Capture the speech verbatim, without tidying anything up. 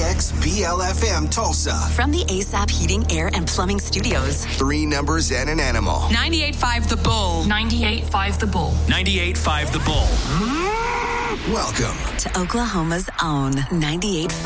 X B L F M Tulsa. From the ASAP Heating, Air, and Plumbing Studios. Three numbers and an animal. ninety-eight point five The Bull. ninety-eight point five The Bull. ninety-eight point five The Bull. Welcome To Oklahoma's own ninety-eight point five.